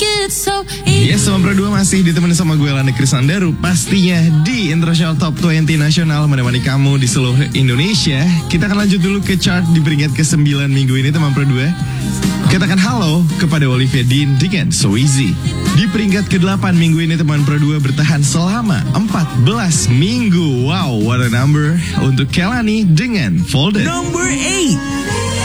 Yes, Teman Pro 2 masih ditemani sama gue Lani Krisandaru. Pastinya di International Top 20 Nasional menemani kamu di seluruh Indonesia. Kita akan lanjut dulu ke chart di peringkat ke-9 minggu ini, Teman Pro 2. Katakan halo kepada Olivia Dean dengan So Easy. Di peringkat ke-8 minggu ini, Teman Pro 2 bertahan selama 14 minggu. Wow, what a number untuk Kelani dengan Folded. Number 8.